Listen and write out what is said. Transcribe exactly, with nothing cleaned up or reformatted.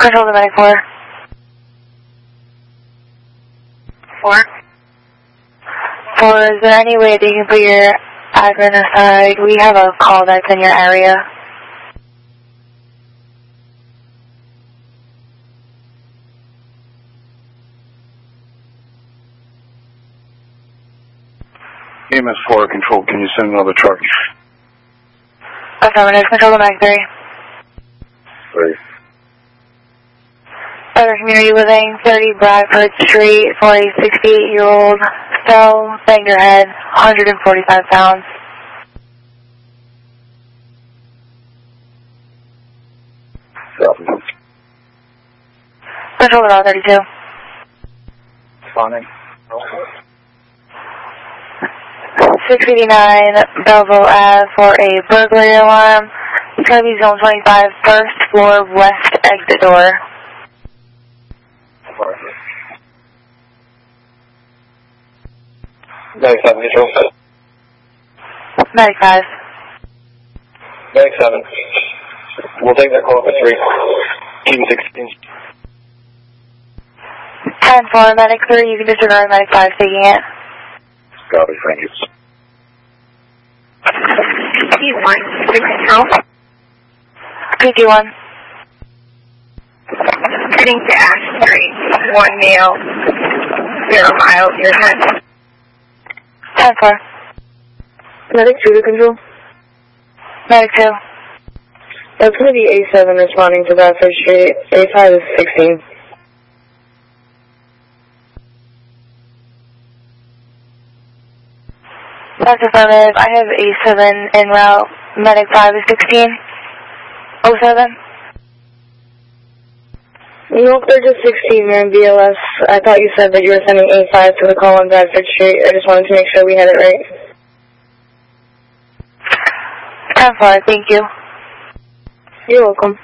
Control to medic four. Four. Four, is there any way that you can put your admin aside? We have a call that's in your area. E M S four control, can you send another truck? Affirmative, control to medic three. Three. Other community living, thirty Bradford Street, for a sixty-eight-year-old cell, banged her head, one hundred forty-five pounds. Copy. Control to thirty-two. Responding. six eighty-nine Belleville Ave for a burglary alarm. It's going to be zone twenty-five, first floor, west exit door. ninety-seven, control. ninety-five. ninety-seven. We'll take that call for three. Keep sixteen. ten four, medic three, you can disregard medic five taking it. Copy, thank you. P one, control. P T one. Heading to Ash Street, one male, zero miles, your ten. ten four. Medic two to control. Medic two. That's going to be A seven responding to Bradford Street. A five is sixteen. That's affirmative. I have A seven en route. Medic five is sixteen. oh seven. Nope, they're just sixteen, man, B L S. I thought you said that you were sending A five to the call on Bradford Street. I just wanted to make sure we had it right. ten four, thank you. You're welcome.